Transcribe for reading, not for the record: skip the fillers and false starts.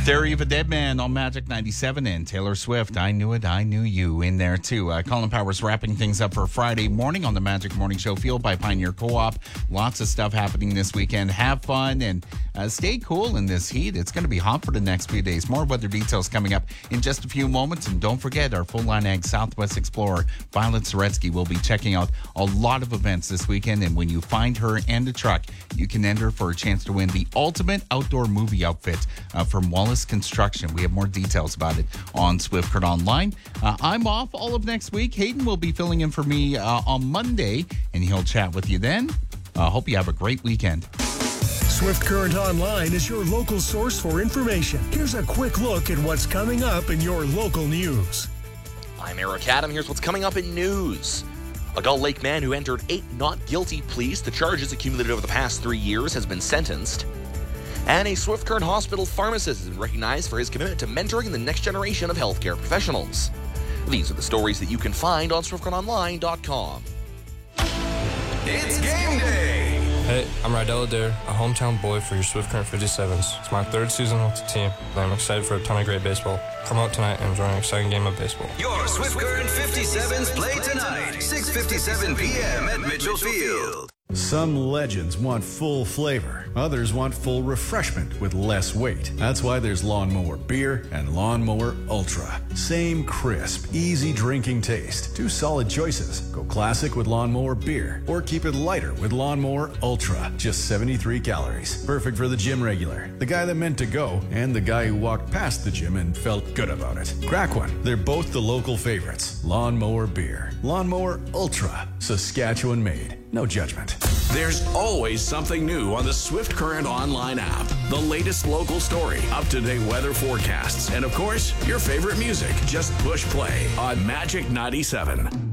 Theory of a Dead Man on Magic 97 and Taylor Swift, I Knew It, I Knew You in there too. Colin Powers wrapping things up for Friday morning on the Magic Morning Show, fueled by Pioneer Co-op. Lots of stuff happening this weekend. Have fun and stay cool in this heat. It's going to be hot for the next few days. More weather details coming up in just a few moments. And don't forget, our Full Line Ag Southwest Explorer, Violet Zaretsky, will be checking out a lot of events this weekend. And when you find her and a truck, you can enter for a chance to win the ultimate outdoor movie outfit from Wallace Construction. We have more details about it on Swift Current Online. I'm off all of next week. Hayden will be filling in for me on Monday, and he'll chat with you then. Hope you have a great weekend. Swift Current Online is your local source for information. Here's a quick look at what's coming up in your local news. I'm Eric Adam. Here's what's coming up in news. A Gull Lake man who entered 8 not guilty pleas to charges accumulated over the past 3 years has been sentenced. And a Swift Current Hospital pharmacist has been recognized for his commitment to mentoring the next generation of healthcare professionals. These are the stories that you can find on SwiftCurrentOnline.com. It's game day! Hey, I'm Rydell Adair, a hometown boy for your Swift Current 57s. It's my 3rd season with the team, and I'm excited for a ton of great baseball. Come out tonight and enjoy an exciting game of baseball. Your Swift Current 57s play tonight, 6:57 p.m. at Mitchell Field. Some legends want full flavor. Others want full refreshment with less weight. That's why there's Lawnmower Beer and Lawnmower Ultra. Same crisp, easy drinking taste. 2 solid choices. Go classic with Lawnmower Beer or keep it lighter with Lawnmower Ultra. Just 73 calories. Perfect for the gym regular, the guy that meant to go, and the guy who walked past the gym and felt good about it. Crack one. They're both the local favorites. Lawnmower Beer. Lawnmower Ultra. Saskatchewan made. No judgment. There's always something new on the Swift Current Online app. The latest local story, up-to-date weather forecasts, and of course, your favorite music. Just push play on Magic 97.